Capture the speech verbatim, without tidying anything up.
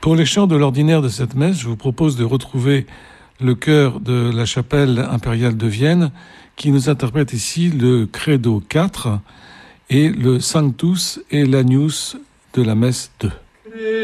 Pour les chants de l'ordinaire de cette messe, je vous propose de retrouver le chœur de la chapelle impériale de Vienne qui nous interprète ici le Credo quatre et le Sanctus et l'Agnus de la messe deux.